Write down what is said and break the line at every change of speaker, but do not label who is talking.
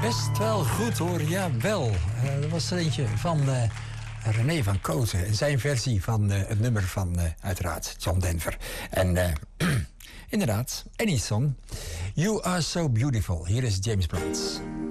Best wel goed hoor, jawel. Dat was er eentje van René van Kooten. En zijn versie van het nummer van, uiteraard, John Denver. En inderdaad, Any Song. You Are So Beautiful. Hier is James Blunt.